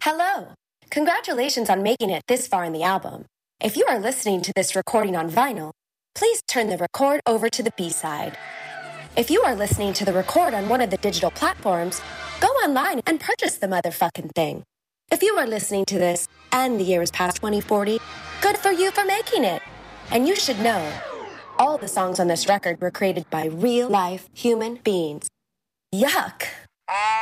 Hello! Congratulations on making it this far in the album. If you are listening to this recording on vinyl, please turn the record over to the B-side. If you are listening to the record on one of the digital platforms, go online and purchase the motherfucking thing. If you are listening to this and the year is past 2040, good for you for making it. And you should know, all the songs on this record were created by real-life human beings. Yuck!